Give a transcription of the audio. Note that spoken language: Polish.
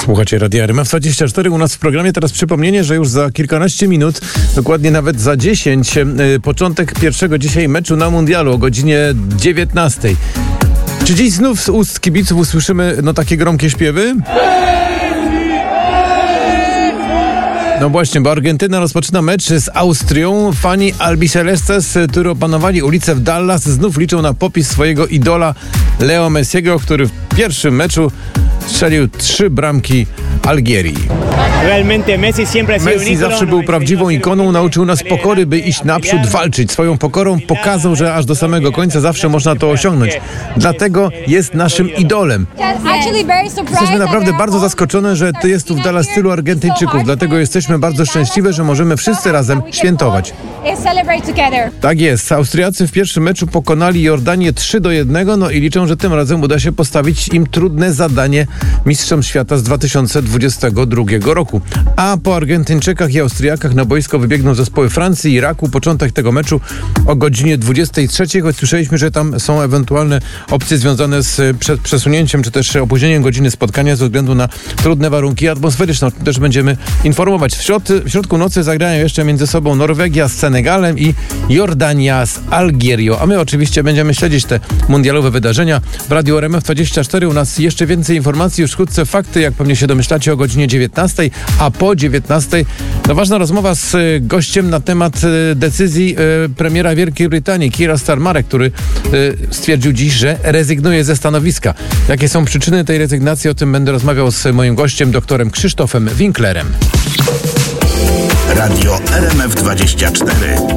Słuchacie Radia RMF24. U nas w programie teraz przypomnienie, że już za kilkanaście minut, dokładnie nawet za 10, początek pierwszego dzisiaj meczu na Mundialu o godzinie 19. Czy dziś znów z ust kibiców usłyszymy takie gromkie śpiewy? No właśnie, bo Argentyna rozpoczyna mecz z Austrią. Fani Albicelestes, którzy opanowali ulice w Dallas, znów liczą na popis swojego idola Leo Messiego, który w pierwszym meczu strzelił 3 bramki Algierii. Messi zawsze był prawdziwą ikoną, nauczył nas pokory, by iść naprzód, walczyć. Swoją pokorą pokazał, że aż do samego końca zawsze można to osiągnąć. Dlatego jest naszym idolem. Jesteśmy naprawdę bardzo zaskoczone, że jest tu w Dallas tylu Argentyńczyków, dlatego jesteśmy bardzo szczęśliwe, że możemy wszyscy razem świętować. Tak jest. Austriacy w pierwszym meczu pokonali Jordanię 3-1, i liczą, że tym razem uda się postawić im trudne zadanie mistrzom świata z 2022 roku. A po Argentyńczykach i Austriakach na boisko wybiegną zespoły Francji i Iraku. Początek tego meczu o godzinie 23, choć słyszeliśmy, że tam są ewentualne opcje związane z przesunięciem czy też opóźnieniem godziny spotkania ze względu na trudne warunki atmosferyczne. Też będziemy informować. W środku nocy zagrają jeszcze między sobą Norwegia z Senegalem i Jordania z Algierią. A my oczywiście będziemy śledzić te mundialowe wydarzenia. W Radiu RMF24 u nas jeszcze więcej informacji, już wkrótce fakty, jak pewnie się domyślacie, o godzinie 19, a po 19 ważna rozmowa z gościem na temat decyzji premiera Wielkiej Brytanii, Keira Starmera, który stwierdził dziś, że rezygnuje ze stanowiska. Jakie są przyczyny tej rezygnacji? O tym będę rozmawiał z moim gościem, doktorem Krzysztofem Winklerem. Radio RMF24.